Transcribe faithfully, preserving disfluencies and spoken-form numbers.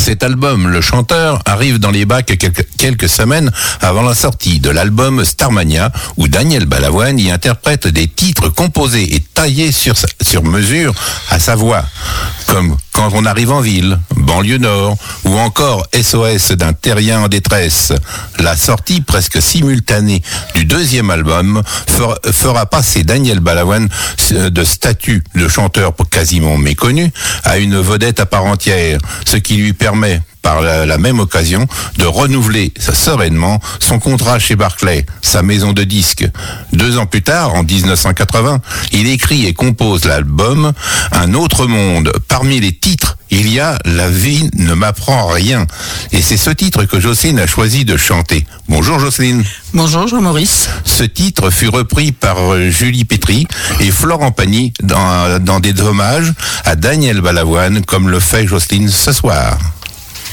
Cet album, Le Chanteur, arrive dans les bacs quelques, quelques semaines avant la sortie de l'album Starmania, où Daniel Balavoine y interprète des titres composés et taillés sur, sur mesure à sa voix, comme Quand on arrive en ville, Banlieue Nord, ou encore S O S d'un terrien en détresse. La sortie presque simultanée du deuxième album fera, fera passer Daniel Balavoine de statut de chanteur quasiment méconnu à une vedette à part entière, ce qui lui permet par la, la même occasion de renouveler sereinement son contrat chez Barclay, sa maison de disques. Deux ans plus tard, en dix-neuf cent quatre-vingts, il écrit et compose l'album Un autre monde. Parmi les titres, il y a La vie ne m'apprend rien. Et c'est ce titre que Jocelyne a choisi de chanter. Bonjour Jocelyne. Bonjour Jean-Maurice. Ce titre fut repris par Julie Pétry et Florent Pagny dans, dans des hommages à Daniel Balavoine, comme le fait Jocelyne ce soir.